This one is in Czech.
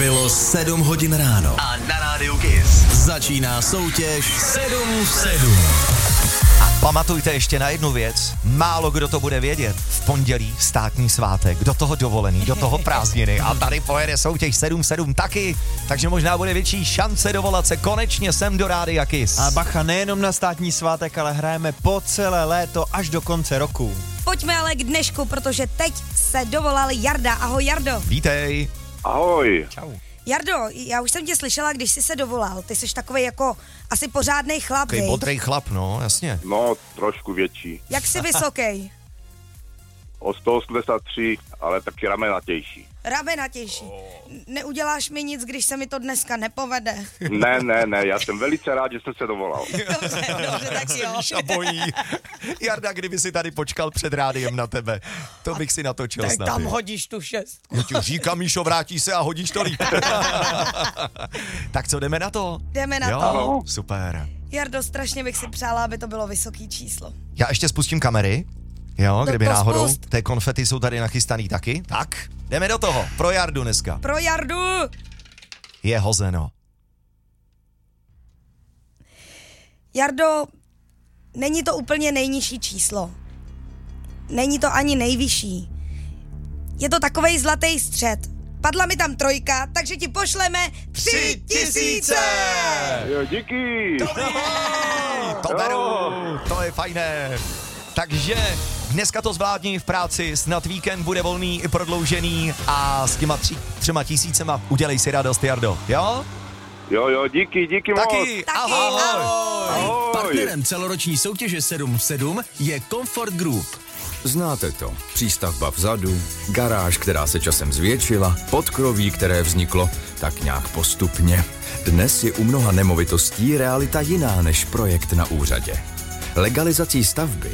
Bylo 7 hodin ráno. A na rádiu Kiss Začíná soutěž 7 v 7. Pamatujte ještě na jednu věc, málo kdo to bude vědět. V pondělí státní svátek, do toho dovolený, do toho prázdniny a tady pojede soutěž 7-7 taky, takže možná bude větší šance dovolat se konečně sem do Rádia Kiss. A bacha, nejenom na státní svátek, ale hrajeme po celé léto až do konce roku. Pojďme ale k dnešku, protože teď se dovolal Jarda. Ahoj Jardo. Vítej. Ahoj. Čau. Jardo, já už jsem tě slyšela, když jsi se dovolal. Ty jsi takovej jako asi pořádnej chlap, Takový viď? bodrej chlap, no, jasně. No, trošku větší. Jak jsi vysoký? O 183, ale taky ramenatější. Ramenatější. Neuděláš mi nic, když se mi to dneska nepovede. Ne, já jsem velice rád, že jste se dovolal. Dobře, tak jo. A bojí. Jarda, kdyby si tady počkal před rádiem na tebe, to bych si natočil Tak snad. tam hodíš tu 6. Já ti říkám, Míšo, vrátí se a hodíš to líp. Tak co, jdeme na to? Jdeme na jo, to. Super. Jardo, strašně bych si přála, aby to bylo vysoký číslo. Já ještě spustím kamery, jo, No kdyby to náhodou. spust. Té konfety jsou tady nachystaný taky. Tak, jdeme do toho. Pro Jardu dneska. Pro Jardu! Je hozeno. Jardo, není to úplně nejnižší číslo. Není to ani nejvyšší. Je to takovej zlatý střed. Padla mi tam 3, takže ti pošleme 3000! Jo, díky. To beru, to je fajné. Takže dneska to zvládni v práci, snad víkend bude volný i prodloužený a s těma 3000 udělej si radost, Jardo, jo? Jo, díky moc. Taky, ahoj. Ahoj. Partnerem celoroční soutěže 7 v 7 je Comfort Group. Znáte to. Přístavba vzadu, garáž, která se časem zvětšila, podkroví, které vzniklo tak nějak postupně. Dnes je u mnoha nemovitostí realita jiná než projekt na úřadě. Legalizací stavby